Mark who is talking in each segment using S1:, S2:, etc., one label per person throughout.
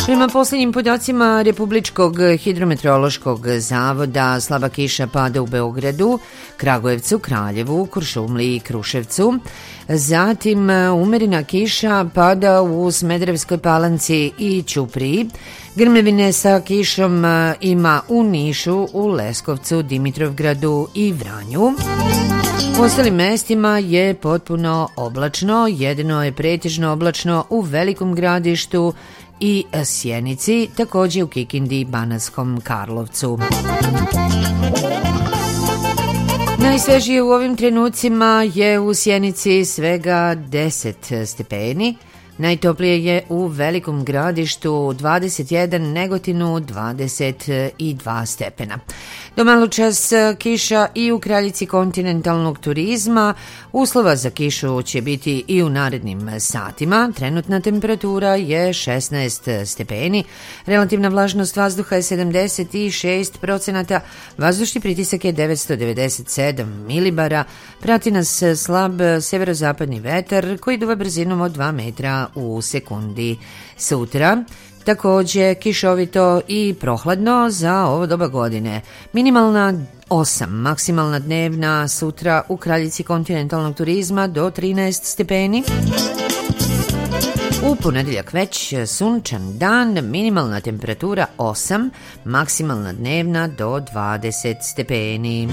S1: Prema posljednjim podacima Republičkog hidrometeorološkog zavoda, slaba kiša pada u Beogradu, Kragujevcu, Kraljevu, Kuršumliji i Kruševcu. Zatim umerena kiša pada u Smederevskoj Palanci i Ćupriji. Grmljevine sa kišom ima u Nišu, u Leskovcu, Dimitrovgradu i Vranju. U ostalim mestima je potpuno oblačno, jedino je pretežno oblačno u Velikom Gradištu i Sjenici, također u Kikindi i Banatskom Karlovcu. Najsvežije u ovim trenucima je u Sjenici svega 10 stepeni, najtoplije je u Velikom Gradištu 21, Negotinu 22 stepena. Do malo čas kiša i u kraljici kontinentalnog turizma. Uslova za kišu će biti i u narednim satima. Trenutna temperatura je 16 stepeni. Relativna vlažnost vazduha je 76%. Vazdušni pritisak je 997 milibara. Prati nas slab severozapadni vetar koji duva brzinom od 2 metra u sekundi. Sutra također kišovito i prohladno za ovo doba godine. Minimalna 8, maksimalna dnevna sutra u kraljici kontinentalnog turizma do 13 stepeni. U ponedjeljak već sunčan dan, minimalna temperatura 8, maksimalna dnevna do 20 stepeni.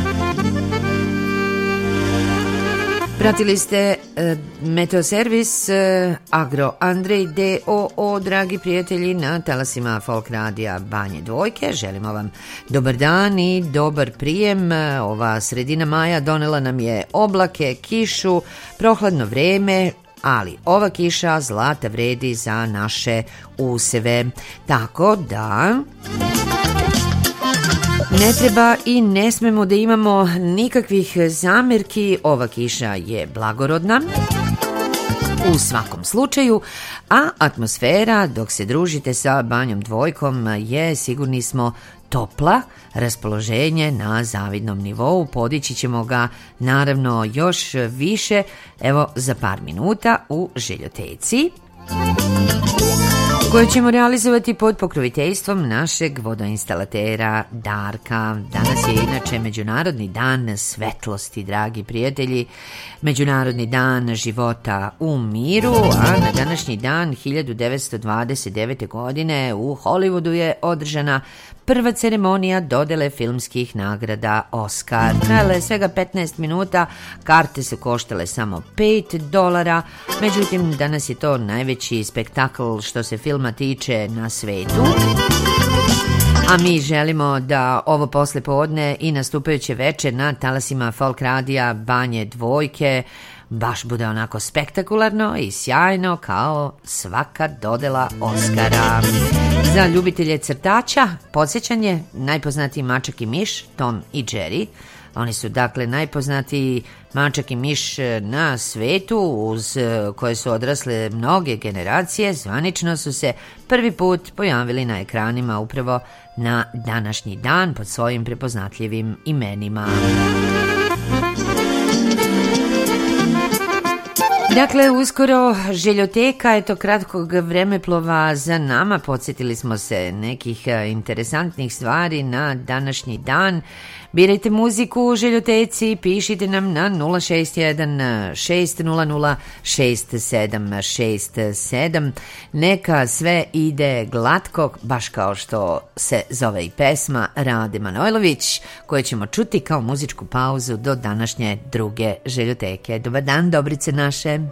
S1: Pratili ste Meteoservis Agro Andrej D.O.O. Dragi prijatelji, na talasima Folk Radija Banje Dvojke. Želimo vam dobar dan i dobar prijem. Ova sredina maja donela nam je oblake, kišu, prohladno vreme, ali ova kiša zlata vredi za naše useve. Tako da ne treba i ne smemo da imamo nikakvih zamerki, ova kiša je blagorodna u svakom slučaju, a atmosfera dok se družite sa Banjom Dvojkom je, sigurni smo, topla, raspoloženje na zavidnom nivou, podići ćemo ga naravno još više, evo za par minuta u Željoteci, koju ćemo realizovati pod pokroviteljstvom našeg vodoinstalatera Darka. Danas je inače Međunarodni dan svetlosti, dragi prijatelji, Međunarodni dan života u miru, a na današnji dan 1929. godine u Hollywoodu je održana prva ceremonija dodele filmskih nagrada Oscar. Trajala je svega 15 minuta, karte su koštale samo $5, međutim danas je to najveći spektakl što se filma tiče na svetu. A mi želimo da ovo poslepodne i nastupajuće veče na talasima Folk Radija Banje Dvojke baš bude onako spektakularno i sjajno kao svaka dodela Oskara. Za ljubitelje crtača, podsjećanje, najpoznatiji Mačak i miš, Tom i Jerry. Oni su dakle najpoznatiji mačak i miš na svetu, uz koje su odrasle mnoge generacije. Zvanično su se prvi put pojavili na ekranima upravo na današnji dan pod svojim prepoznatljivim imenima. Dakle, uskoro Željoteka, eto kratkog vremeplova za nama, podsjetili smo se nekih interesantnih stvari na današnji dan. Birajte muziku u Željoteci, pišite nam na 061 600 6767. Neka sve ide glatko, baš kao što se zove i pesma Rade Manojlović, koju ćemo čuti kao muzičku pauzu do današnje druge Željoteke. Dobar dan, Dobrice naše.